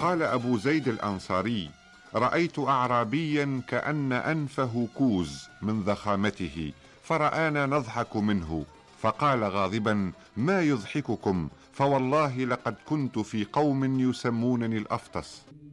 قال أبو زيد الأنصاري: رأيت أعرابيا كأن أنفه كوز من ضخامته، فرآنا نضحك منه، فقال غاضبا: ما يضحككم؟ فوالله لقد كنت في قوم يسمونني الأفطس.